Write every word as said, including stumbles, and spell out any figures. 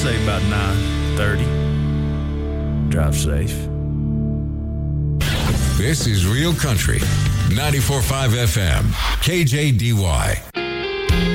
say about nine thirty. Drive safe. This is Real Country, ninety-four point five F M, K J D Y.